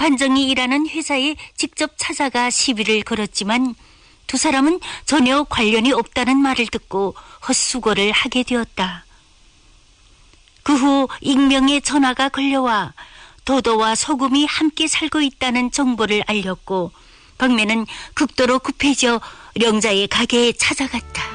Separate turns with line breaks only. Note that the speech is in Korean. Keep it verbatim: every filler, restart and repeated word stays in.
반정이 일하는 회사에 직접 찾아가 시비를 걸었지만 두 사람은 전혀 관련이 없다는 말을 듣고 헛수고를 하게 되었다. 그 후 익명의 전화가 걸려와 도도와 소금이 함께 살고 있다는 정보를 알렸고 박매는 극도로 급해져 령자의 가게에 찾아갔다.